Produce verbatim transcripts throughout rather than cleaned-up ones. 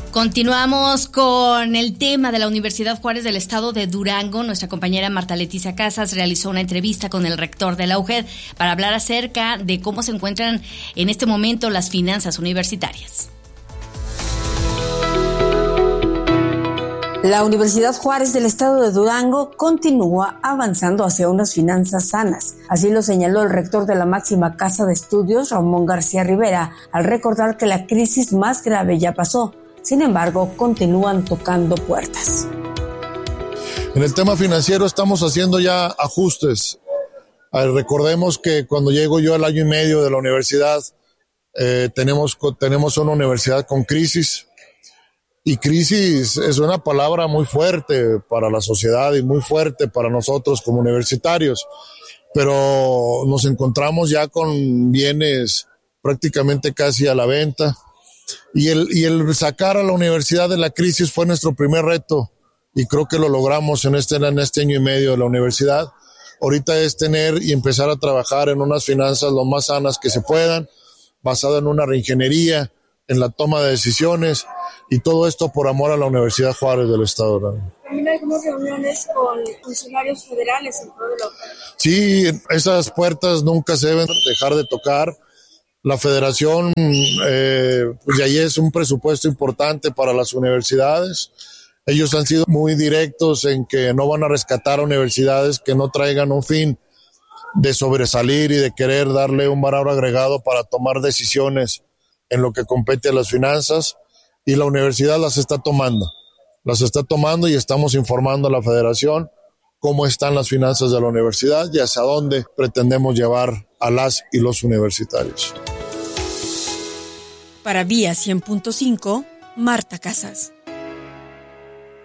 Continuamos con el tema de la Universidad Juárez del Estado de Durango. Nuestra compañera Marta Leticia Casas realizó una entrevista con el rector de la U G E D para hablar acerca de cómo se encuentran en este momento las finanzas universitarias. La Universidad Juárez del Estado de Durango continúa avanzando hacia unas finanzas sanas. Así lo señaló el rector de la máxima casa de estudios, Ramón García Rivera, al recordar que la crisis más grave ya pasó. Sin embargo, continúan tocando puertas. En el tema financiero estamos haciendo ya ajustes. Recordemos que cuando llego yo al año y medio de la universidad, eh, tenemos, tenemos una universidad con crisis. Y crisis es una palabra muy fuerte para la sociedad y muy fuerte para nosotros como universitarios. Pero nos encontramos ya con bienes prácticamente casi a la venta. Y el, y el sacar a la universidad de la crisis fue nuestro primer reto, y creo que lo logramos en este, en este año y medio de la universidad. Ahorita es tener y empezar a trabajar en unas finanzas lo más sanas que se puedan, basada en una reingeniería, en la toma de decisiones, y todo esto por amor a la Universidad Juárez del Estado de Durango. También hay algunas reuniones con funcionarios federales en todo el país. Sí, esas puertas nunca se deben dejar de tocar. La federación, eh, pues de ahí es un presupuesto importante para las universidades. Ellos han sido muy directos en que no van a rescatar a universidades que no traigan un fin de sobresalir y de querer darle un valor agregado para tomar decisiones en lo que compete a las finanzas, y la universidad las está tomando. Las está tomando y estamos informando a la federación cómo están las finanzas de la universidad y hacia dónde pretendemos llevar a las y los universitarios. Para Vía cien punto cinco, Marta Casas.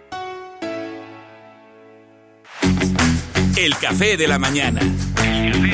El café de la mañana.